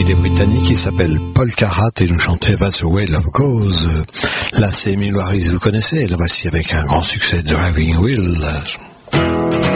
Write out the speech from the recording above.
Il est britannique, il s'appelle Paul Carratt et nous chantait That's the Way Love Goes. Là, c'est Emile Harris, vous connaissez, la voici avec un grand succès, Driving Wheel.